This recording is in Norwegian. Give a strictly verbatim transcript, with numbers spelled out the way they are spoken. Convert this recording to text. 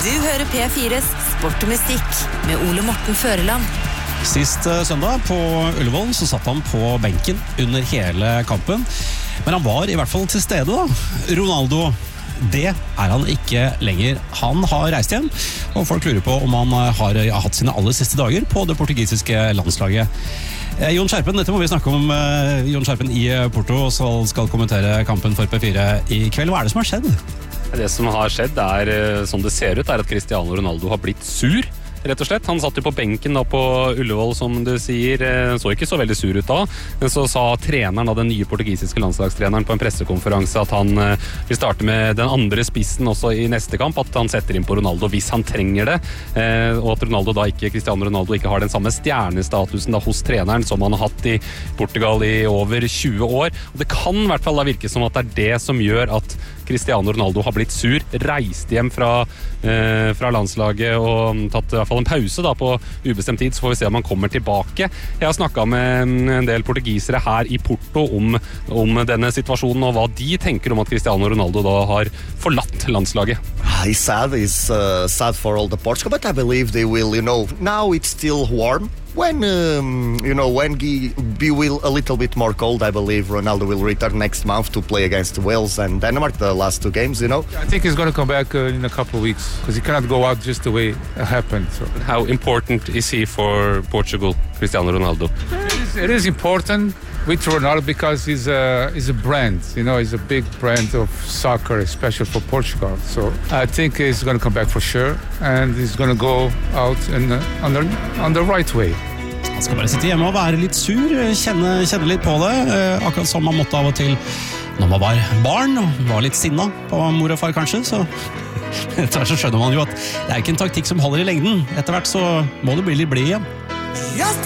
Du hører P fires Sport og Musikk med Ole Morten Føreland. Sist søndag på Ullevål så satt han på benken under hele kampen. Men han var i hvert fall til stede da. Ronaldo, det er han ikke lenger. Han har reist hjem, og folk lurer på om han har hatt sine aller siste dager på det portugisiske landslaget. Jon Skjerpen, dette må vi snakke om. Jon Skjerpen i Porto skal, skal kommentere kampen for P fire i kveld. Hva er det som har skjedd? Det som har skjedd er, som det ser ut, er at Cristiano Ronaldo har blitt sur, rett og slett. Han satt jo på benken da på Ullevål, som du sier, så ikke så veldig sur ut da. Men så sa treneren, da, den nye portugisiske landslagstreneren på en pressekonferanse, at han vil starte med den andre spissen også i neste kamp, at han setter inn på Ronaldo hvis han trenger det, og at Ronaldo da ikke, Cristiano Ronaldo ikke har den samme stjernestatusen da hos treneren som han har hatt i Portugal i over tjue år. Og det kan i hvert fall da virke som at det er det som gjør at Cristiano Ronaldo har blitt sur, reist hjem fra, eh, fra landslaget og tatt i hvert fall en pause da, på ubestemt tid, så får vi se om han kommer tilbake. Jeg har snakket med en del portugisere her i Porto om, om denne situasjonen og hva de tenker om at Cristiano Ronaldo da har forlatt landslaget. It's sad, it's uh, sad for all the Portugal, but I believe they will, you know, now it's still warm. When, um, you know, when he be will a little bit more cold, I believe Ronaldo will return next month to play against Wales and Denmark, the last two games, you know. I think he's going to come back uh, in a couple of weeks because he cannot go out just the way it happened. So. How important is he for Portugal, Cristiano Ronaldo? It is, it is important with Ronaldo because he's a, he's a brand, you know, he's a big brand of soccer, especially for Portugal. So I think he's going to come back for sure and he's going to go out in, uh, on, the, on the right way. Han skal bare sitte hjemme og være litt sur, kjenne, kjenne litt på det, akkurat som man måtte av og til når man var barn og var litt sinna på mor og far kanskje, så etter hvert så skjønner man jo at det er ikke en taktikk som holder i lengden. Etter hvert så må det bli litt blid igjen.